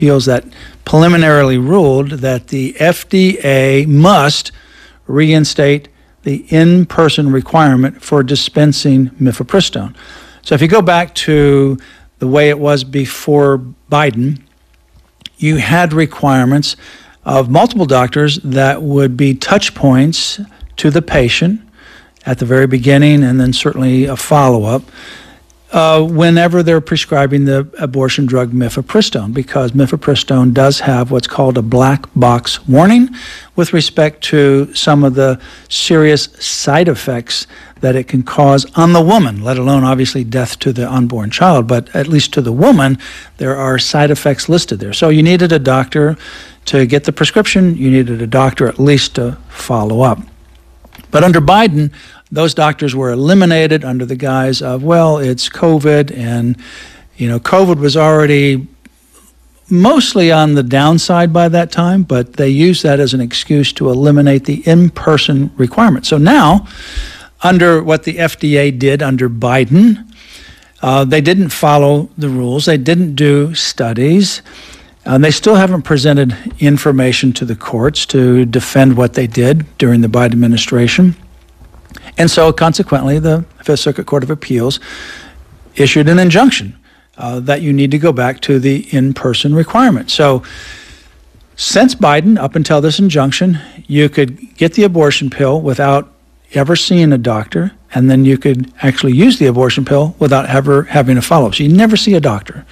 Appeals that preliminarily ruled that the FDA must reinstate the in-person requirement for dispensing mifepristone. So if you go back to the way it was before Biden, you had requirements of multiple doctors that would be touch points to the patient at the very beginning, and then certainly a follow-up whenever they're prescribing the abortion drug mifepristone, because mifepristone does have what's called a black box warning with respect to some of the serious side effects that it can cause on the woman, let alone obviously death to the unborn child, but at least to the woman, there are side effects listed there. So you needed a doctor to get the prescription, you needed a doctor at least to follow up. But under Biden, those doctors were eliminated under the guise of, well, it's COVID, and COVID was already mostly on the downside by that time, but they used that as an excuse to eliminate the in-person requirement. So now, under what the FDA did under Biden, they didn't follow the rules, they didn't do studies, they still haven't presented information to the courts to defend what they did during the Biden administration. And so, consequently, the Fifth Circuit Court of Appeals issued an injunction that you need to go back to the in-person requirement. So, since Biden, up until this injunction, you could get the abortion pill without ever seeing a doctor, and then you could actually use the abortion pill without ever having a follow-up. So you never see a doctor.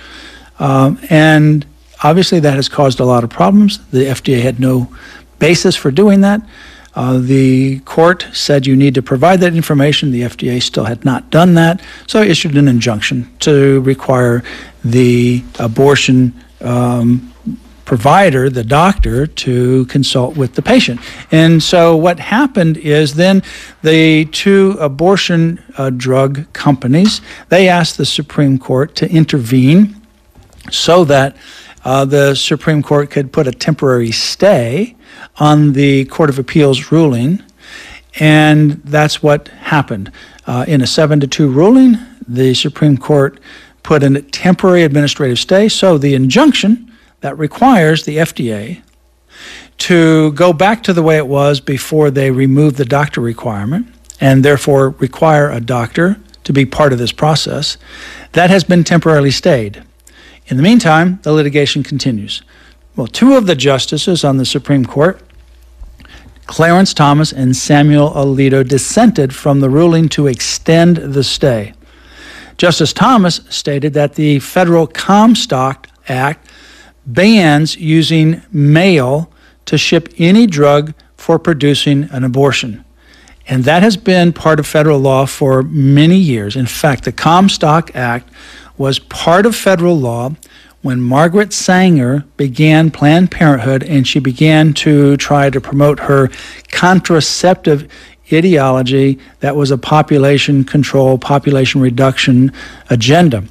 And obviously, that has caused a lot of problems. The FDA had no basis for doing that. The court said you need to provide that information. The FDA still had not done that, so issued an injunction to require the abortion provider, the doctor, to consult with the patient. And so what happened is then the two abortion drug companies, they asked the Supreme Court to intervene so that the Supreme Court could put a temporary stay on the Court of Appeals ruling, and that's what happened. In a 7-2 ruling, the Supreme Court put in a temporary administrative stay, so the injunction that requires the FDA to go back to the way it was before they removed the doctor requirement, and therefore require a doctor to be part of this process, that has been temporarily stayed. In the meantime, the litigation continues. Well, two of the justices on the Supreme Court, Clarence Thomas and Samuel Alito, dissented from the ruling to extend the stay. Justice Thomas stated that the Federal Comstock Act bans using mail to ship any drug for producing an abortion. And that has been part of federal law for many years. In fact, the Comstock Act was part of federal law when Margaret Sanger began Planned Parenthood, and she began to try to promote her contraceptive ideology that was a population control, population reduction agenda.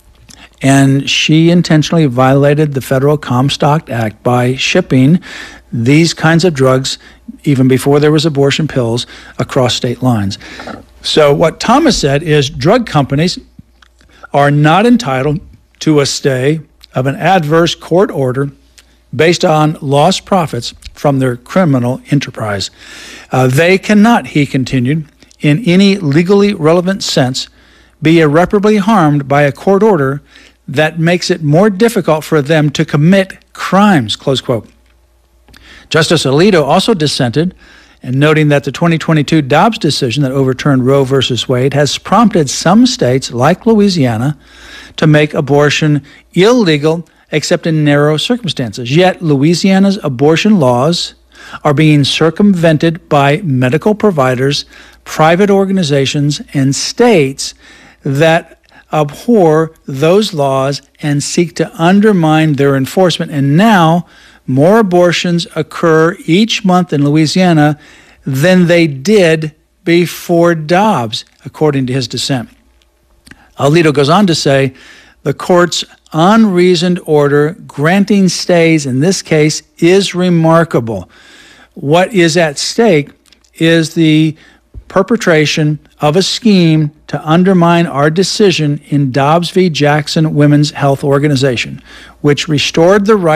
And she intentionally violated the Federal Comstock Act by shipping these kinds of drugs, even before there was abortion pills, across state lines. So what Thomas said is drug companies are not entitled to a stay of an adverse court order based on lost profits from their criminal enterprise. They cannot, he continued, in any legally relevant sense, be irreparably harmed by a court order that makes it more difficult for them to commit crimes, close quote. Justice Alito also dissented, and noting that the 2022 Dobbs decision that overturned Roe v. Wade has prompted some states, like Louisiana, to make abortion illegal except in narrow circumstances. Yet Louisiana's abortion laws are being circumvented by medical providers, private organizations, and states that abhor those laws and seek to undermine their enforcement. And now more abortions occur each month in Louisiana than they did before Dobbs, according to his dissent. Alito goes on to say, the court's unreasoned order granting stays in this case is remarkable. What is at stake is the perpetration of a scheme to undermine our decision in Dobbs v. Jackson Women's Health Organization, which restored the right